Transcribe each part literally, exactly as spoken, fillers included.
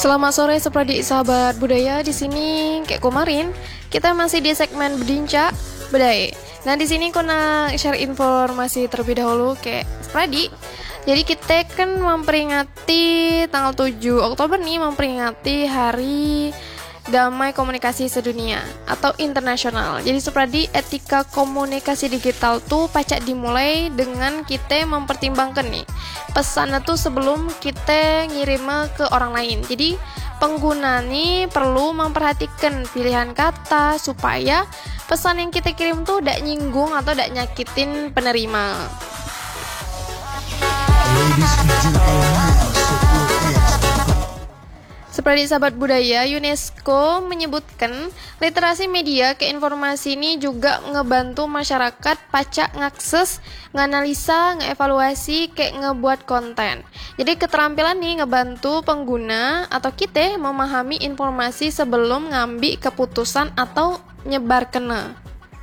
Selamat sore sepradik sahabat budaya. Di sini kayak kemarin kita masih di segmen Bedincak Bedai. Nah di sini kena share informasi terlebih dahulu kayak sepradik. Jadi kita kan memperingati tanggal tujuh Oktober nih, memperingati Hari Damai Komunikasi Sedunia atau internasional. Jadi sepradi etika komunikasi digital tuh pacak dimulai dengan kita mempertimbangkan nih pesannya tuh sebelum kita ngirim ke orang lain. Jadi pengguna nih perlu memperhatikan pilihan kata supaya pesan yang kita kirim tuh tidak nyinggung atau tidak nyakitin penerima. Seperti sahabat budaya, UNESCO menyebutkan literasi media ke informasi ini juga ngebantu masyarakat pacak ngakses, nganalisa, ngevaluasi, kayak ngebuat konten. Jadi keterampilan nih ngebantu pengguna atau kita memahami informasi sebelum ngambil keputusan atau nyebar kena.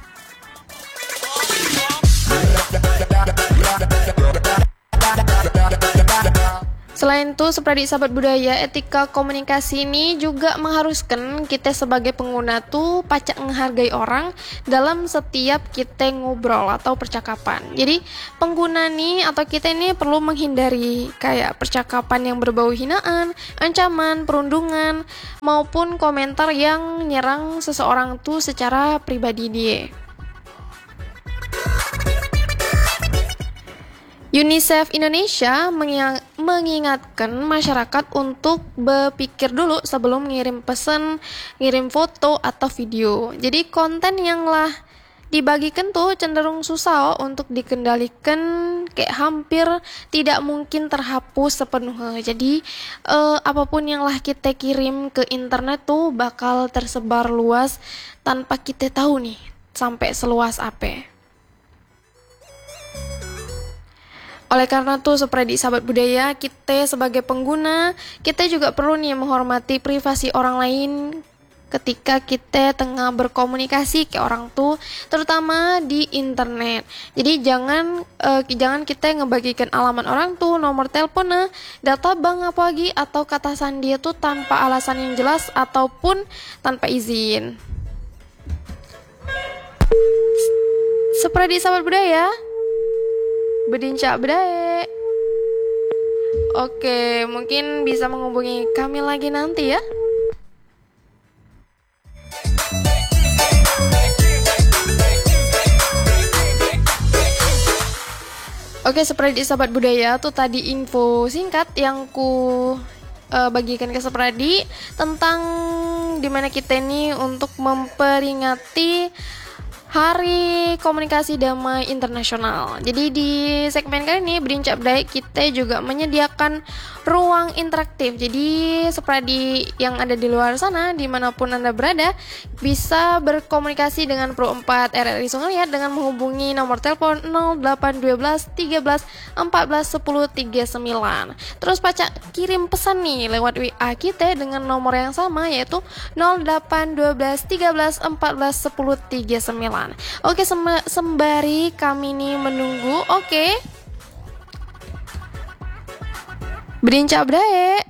Selain itu, seperti sahabat budaya, etika komunikasi ini juga mengharuskan kita sebagai pengguna tuh pacak menghargai orang dalam setiap kita ngobrol atau percakapan. Jadi pengguna nih atau kita ini perlu menghindari kayak percakapan yang berbau hinaan, ancaman, perundungan, maupun komentar yang nyerang seseorang tuh secara pribadi dia. UNICEF Indonesia mengingatkan masyarakat untuk berpikir dulu sebelum ngirim pesan, ngirim foto atau video. Jadi konten yang lah dibagikan tuh cenderung susah oh, untuk dikendalikan, kayak hampir tidak mungkin terhapus sepenuhnya. Jadi eh, apapun yang lah kita kirim ke internet tuh bakal tersebar luas tanpa kita tahu nih sampai seluas apa. Oleh karena itu, seperti sahabat budaya, kita sebagai pengguna, kita juga perlu nih menghormati privasi orang lain ketika kita tengah berkomunikasi ke orang tuh, terutama di internet. Jadi jangan uh, jangan kita ngebagikan alamat orang tuh, nomor teleponnya, data bank apa lagi, atau kata sandi tuh tanpa alasan yang jelas ataupun tanpa izin. Seperti sahabat budaya, Bedincak Bedai. Oke, mungkin bisa menghubungi kami lagi nanti ya. Oke, seperti sahabat budaya tuh tadi info singkat yang ku uh, bagikan ke Sepradi tentang dimana kita ini untuk memperingati Hari Komunikasi Damai Internasional. Jadi di segmen kali ini Bedincak Bedai kita juga menyediakan ruang interaktif. Jadi seperti yang ada di luar sana, dimanapun Anda berada, bisa berkomunikasi dengan Pro empat R R I Sungaliat dengan menghubungi nomor telepon nol delapan satu dua tiga belas empat belas sepuluh tiga puluh sembilan. Terus pacak kirim pesan nih lewat W A kita dengan nomor yang sama, yaitu nol delapan satu dua tiga belas empat belas sepuluh tiga puluh sembilan. Oke, sem- sembari kami nih menunggu. Oke, Bedincak Bedai.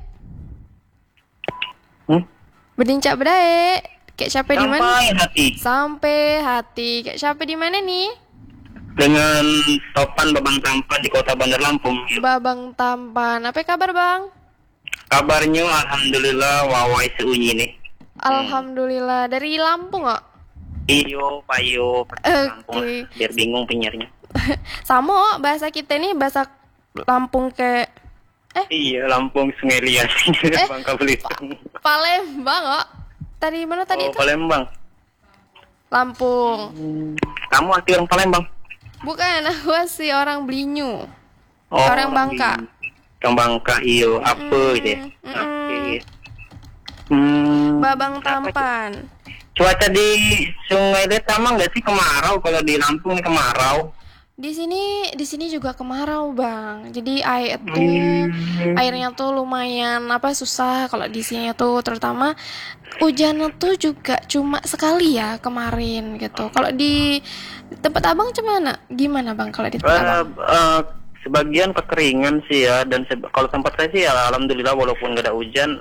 Hmm? Bedincak Bedai. Kayak siapa di mana? Sampai hati. Sampai hati. Kayak siapa di mana nih? Dengan Topan Babang Tampan di Kota Bandar Lampung. Babang Tampan. Apa kabar, Bang? Kabarnya alhamdulillah wawai seunyi nih. Alhamdulillah. Dari Lampung kok? Iyo, payo, Lampung. Okay. Biar bingung penyiarnya. Sama bahasa kita nih bahasa Lampung ke Eh? Iya, Lampung Sungai Liat. Eh, Bangka Belitung. Palembang kok. Tadi mana tadi oh, itu? Palembang. Lampung. Hmm. Kamu asli orang Palembang? Bukan, aku asli orang Belinyu. Oh, orang Bangka. Orang Bangka, iyo. Apa mm, gitu ya? Mm, Oke. Hmm. Babang Tampan. Cuaca di Sungai Liat sama nggak sih kemarau? Kalau di Lampung ini kemarau. Di sini di sini juga kemarau, Bang. Jadi air tuh hmm. airnya tuh lumayan apa susah kalau di sini tuh, terutama hujannya tuh juga cuma sekali ya kemarin gitu. Kalau di tempat Abang gimana? Gimana, Bang, kalau di tempat uh, Abang? Uh, sebagian kekeringan sih ya, dan se- kalau tempat saya sih ya alhamdulillah walaupun gak ada hujan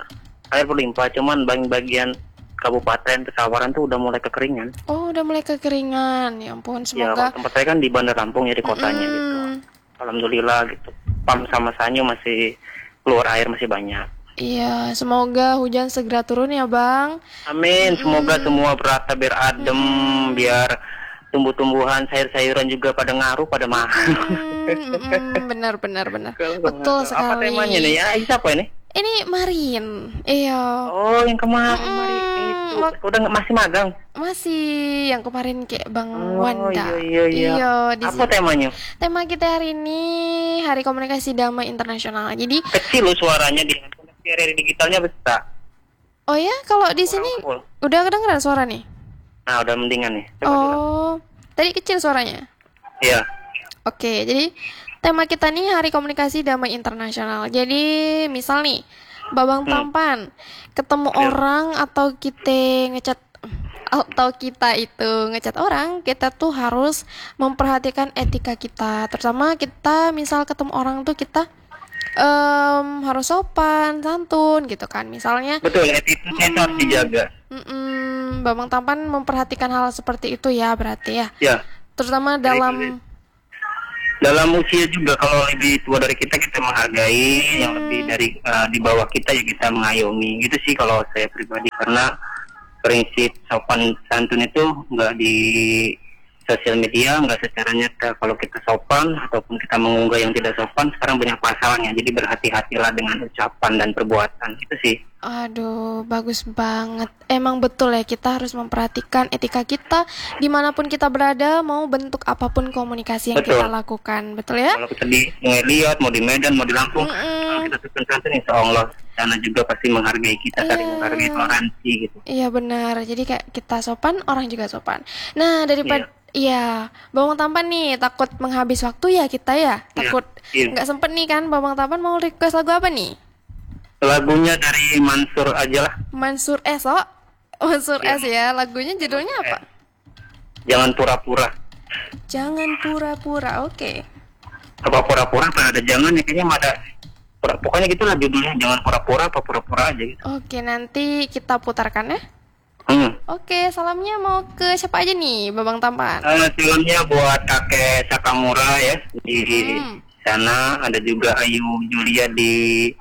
air berlimpah, cuman bagian Kabupaten Pesawaran tuh udah mulai kekeringan. Oh, udah mulai kekeringan. Ya ampun, Ya, semoga. kalau tempat saya kan di Bandar Lampung ya, di kotanya gitu. Mm, Alhamdulillah gitu. Pam sama Sanyo masih keluar air masih banyak. iya, semoga hujan segera turun ya, Bang. Amin. Semoga semua berata biar adem, biar tumbuh-tumbuhan, sayur-sayuran juga pada ngaruh, pada mahal. Mm, mm, benar, benar, benar. Betul Apa sekali. temanya nih? Ya, siapa ini? Ini Marin. Iya. Oh, yang kemarin Mari Mm, itu mak- udah nggak- masih magang. Masih yang kemarin kayak Bang Oh, Wanda. iya iya iya. di Apa sini. temanya? Tema kita hari ini Hari Komunikasi Damai Internasional. Jadi, Kecil loh suaranya di koneksi R R I digitalnya besar. oh ya, kalau di sini Full. udah kedengeran suara nih. Nah, udah mendingan nih. Coba dulu. Oh, tadi kecil suaranya. Iya. Oke, jadi tema kita nih Hari Komunikasi Damai Internasional. Jadi, misal nih, Babang Hmm. Tampan ketemu Iya. orang atau kita ngechat atau kita itu ngechat orang, kita tuh harus memperhatikan etika kita. Terutama kita misal ketemu orang tuh kita em, harus sopan, santun gitu kan. Misalnya, Betul, attitude-nya itu harus dijaga. mm-mm, Babang Tampan memperhatikan hal seperti itu ya berarti ya. Ya. Terutama dalam Dalam usia juga kalau lebih tua dari kita kita menghargai, yang lebih dari eh, di bawah kita ya kita mengayomi. Gitu sih kalau saya pribadi, karena prinsip sopan santun itu nggak di sosial media, nggak secara nyata. Kalau kita sopan ataupun kita mengunggah yang tidak sopan, sekarang banyak pasalnya. Jadi berhati-hatilah dengan ucapan dan perbuatan. Itu sih. Aduh, bagus banget. Emang betul ya, kita harus memperhatikan etika kita dimanapun kita berada, mau bentuk apapun komunikasi yang Betul. kita lakukan. Betul ya? Kalau kita di Sungai Liat, mau di Medan, mau di Lampung, Mm-mm. kalau kita sopan santun, insya Allah sana juga pasti menghargai kita, saling Iya. menghargai toleransi gitu. Iya benar. Jadi kayak kita sopan, orang juga sopan. Nah, daripada iya, Bawang Tampan nih takut menghabis waktu ya kita ya. Takut iya. nggak sempet nih kan, Bawang Tampan mau request lagu apa nih? Lagunya dari Mansur aja lah. Mansur S, oh. Mansur Iya. S ya. Lagunya judulnya apa? Jangan pura-pura. Jangan pura-pura. Oke. Apa pura-pura apa ada jangan ya, kayaknya ada pura, pokoknya gitu lah judulnya, jangan pura-pura apa pura-pura aja gitu. Oke, nanti kita putarkan ya. Hmm. Oke, salamnya mau ke siapa aja nih, Babang Tampan? Uh, filmnya buat kakek Sakamura ya di Hmm. sana, ada juga Ayu Julia di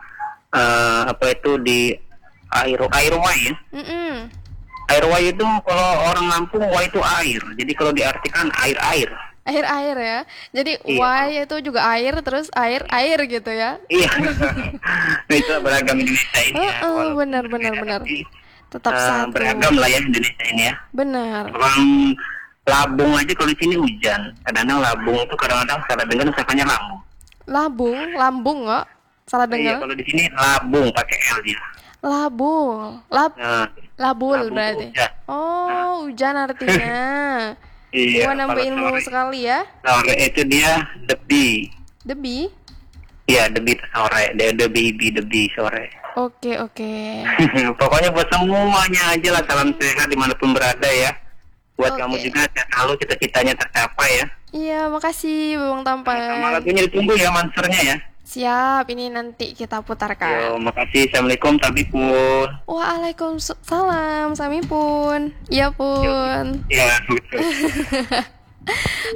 eh, apa itu di Air Airway ya. Mm-mm. Airway itu kalau orang Lampung wai itu air. Jadi kalau diartikan air-air. Air-air ya. Jadi Iya. Y itu juga air, terus air-air gitu ya. Iya. Nah, itu beragam Indonesia ini ya. Oh, Walaupun benar, benar, berbeda, benar. tapi, Tetap eh, satu. beragam lah ya Indonesia ini ya. Benar. Orang Labung aja kalau di sini hujan. Kadang-kadang Labung itu kadang-kadang salah dengar misalnya Lambung. Labung, lambung nggak? Salah Iya, dengar? kalau di sini Labung pakai L dia. Labung, lab, Nah, labul labung berarti. itu hujan. Oh, hujan artinya. Iya. Gua nambah kalau ilmu sore- sekali ya. Sore itu dia debi. Debi. Iya, debi itu sore. Dia debi, debi sore. Oke, oke. Pokoknya buat semuanya aja lah, salam sehat dimanapun berada ya. Buat Oke. kamu juga sehat selalu, cita-citanya tercapai ya. Iya, makasih Babang Sama Tampan. lagunya ditunggu ya, Mansurnya ya. Siap, ini nanti kita putarkan. Yo, makasih. Assalamualaikum, tapi pun. Waalaikumsalam, Sami pun. Iya pun. Ya, betul.